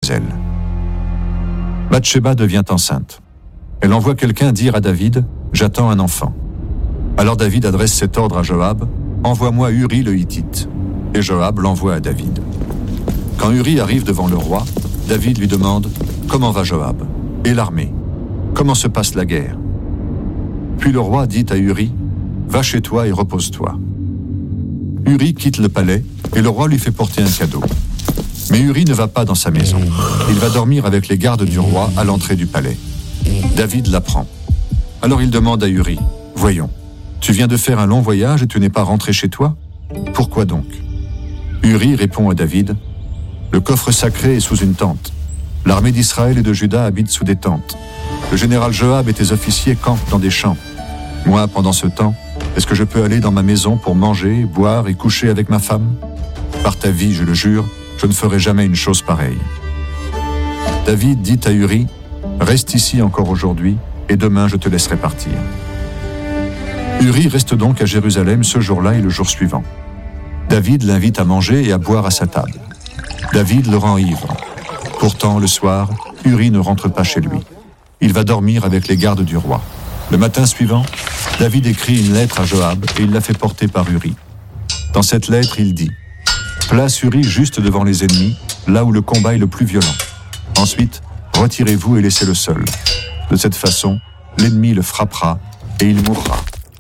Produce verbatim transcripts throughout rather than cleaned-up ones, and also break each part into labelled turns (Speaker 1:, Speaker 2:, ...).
Speaker 1: elle. Bathsheba devient enceinte. Elle envoie quelqu'un dire à David « J'attends un enfant ». Alors David adresse cet ordre à Joab « Envoie-moi Uri le Hittite ». Et Joab l'envoie à David. Quand Uri arrive devant le roi, David lui demande « Comment va Joab ? Et l'armée ? Comment se passe la guerre ?» Puis le roi dit à Uri « Va chez toi et repose-toi ». Uri quitte le palais et le roi lui fait porter un cadeau. Mais Uri ne va pas dans sa maison. Il va dormir avec les gardes du roi à l'entrée du palais. David l'apprend. Alors il demande à Uri « Voyons, tu viens de faire un long voyage et tu n'es pas rentré chez toi ? Pourquoi donc ?» Uri répond à David « Le coffre sacré est sous une tente. L'armée d'Israël et de Juda habite sous des tentes. Le général Joab et tes officiers campent dans des champs. Moi, pendant ce temps, est-ce que je peux aller dans ma maison pour manger, boire et coucher avec ma femme ? Par ta vie, je le jure, je ne ferai jamais une chose pareille. » David dit à Uri « Reste ici encore aujourd'hui, et demain je te laisserai partir. » Uri reste donc à Jérusalem ce jour-là et le jour suivant. David l'invite à manger et à boire à sa table. David le rend ivre. Pourtant, le soir, Uri ne rentre pas chez lui. Il va dormir avec les gardes du roi. Le matin suivant, David écrit une lettre à Joab et il la fait porter par Uri. Dans cette lettre, il dit « Place Uri juste devant les ennemis, là où le combat est le plus violent. Ensuite, retirez-vous et laissez-le seul. De cette façon, l'ennemi le frappera et il mourra. »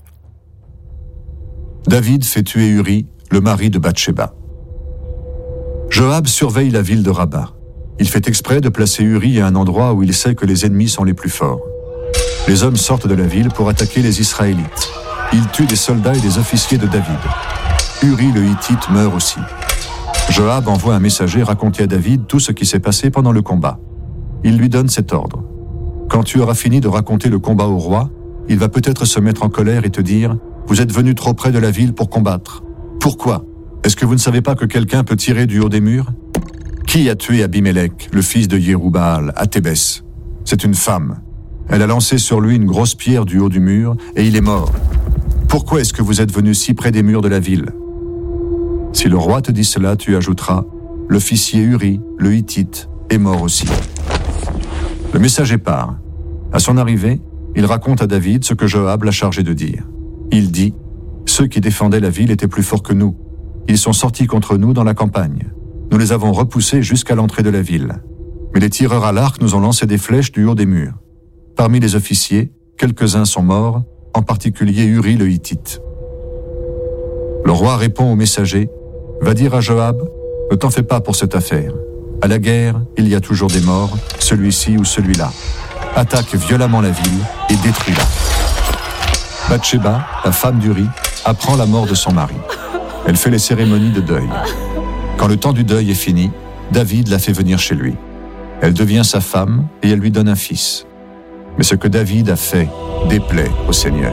Speaker 1: David fait tuer Uri, le mari de Bathsheba. Joab surveille la ville de Rabat. Il fait exprès de placer Uri à un endroit où il sait que les ennemis sont les plus forts. Les hommes sortent de la ville pour attaquer les Israélites. Ils tuent des soldats et des officiers de David. Uri le Hittite meurt aussi. Joab envoie un messager raconter à David tout ce qui s'est passé pendant le combat. Il lui donne cet ordre. Quand tu auras fini de raconter le combat au roi, il va peut-être se mettre en colère et te dire « Vous êtes venu trop près de la ville pour combattre. Pourquoi ? Est-ce que vous ne savez pas que quelqu'un peut tirer du haut des murs ? Qui a tué Abimélec, le fils de Yérubbaal, à Thébès ? C'est une femme. Elle a lancé sur lui une grosse pierre du haut du mur et il est mort. Pourquoi est-ce que vous êtes venu si près des murs de la ville ? Si le roi te dit cela, tu ajouteras « L'officier Uri, le Hittite, est mort aussi. » Le messager part. À son arrivée, il raconte à David ce que Joab l'a chargé de dire. Il dit « Ceux qui défendaient la ville étaient plus forts que nous. Ils sont sortis contre nous dans la campagne. Nous les avons repoussés jusqu'à l'entrée de la ville. Mais les tireurs à l'arc nous ont lancé des flèches du haut des murs. Parmi les officiers, quelques-uns sont morts, en particulier Uri le Hittite. » Le roi répond au messager « Va dire à Joab, ne t'en fais pas pour cette affaire. À la guerre, il y a toujours des morts, celui-ci ou celui-là. Attaque violemment la ville et détruis-la. » Bathsheba, la femme d'Uri, apprend la mort de son mari. Elle fait les cérémonies de deuil. Quand le temps du deuil est fini, David la fait venir chez lui. Elle devient sa femme et elle lui donne un fils. Mais ce que David a fait déplaît au Seigneur.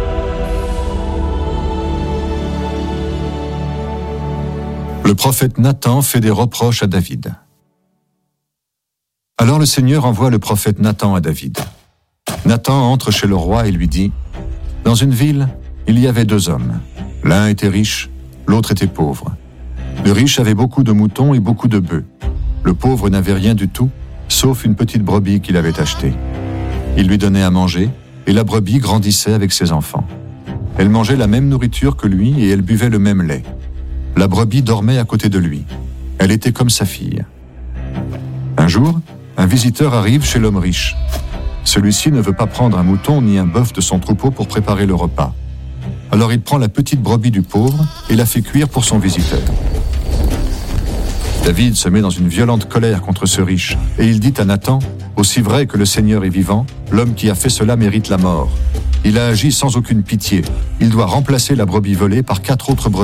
Speaker 1: Le prophète Nathan fait des reproches à David. Alors le Seigneur envoie le prophète Nathan à David. Nathan entre chez le roi et lui dit « Dans une ville, il y avait deux hommes. L'un était riche, l'autre était pauvre. Le riche avait beaucoup de moutons et beaucoup de bœufs. Le pauvre n'avait rien du tout, sauf une petite brebis qu'il avait achetée. Il lui donnait à manger, et la brebis grandissait avec ses enfants. Elle mangeait la même nourriture que lui et elle buvait le même lait. La brebis dormait à côté de lui. Elle était comme sa fille. Un jour, un visiteur arrive chez l'homme riche. Celui-ci ne veut pas prendre un mouton ni un bœuf de son troupeau pour préparer le repas. Alors il prend la petite brebis du pauvre et la fait cuire pour son visiteur. David se met dans une violente colère contre ce riche et il dit à Nathan « Aussi vrai que le Seigneur est vivant, l'homme qui a fait cela mérite la mort. Il a agi sans aucune pitié. Il doit remplacer la brebis volée par quatre autres brebis. »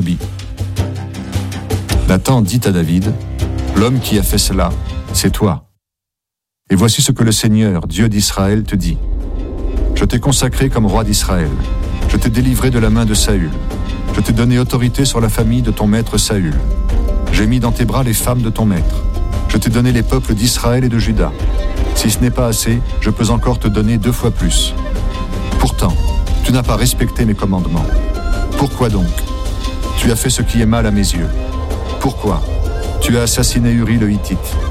Speaker 1: Nathan dit à David « L'homme qui a fait cela, c'est toi. Et voici ce que le Seigneur, Dieu d'Israël, te dit. Je t'ai consacré comme roi d'Israël. Je t'ai délivré de la main de Saül. Je t'ai donné autorité sur la famille de ton maître Saül. J'ai mis dans tes bras les femmes de ton maître. Je t'ai donné les peuples d'Israël et de Juda. Si ce n'est pas assez, je peux encore te donner deux fois plus. Pourtant, tu n'as pas respecté mes commandements. Pourquoi donc ? Tu as fait ce qui est mal à mes yeux. Pourquoi ? Tu as assassiné Uri le Hittite.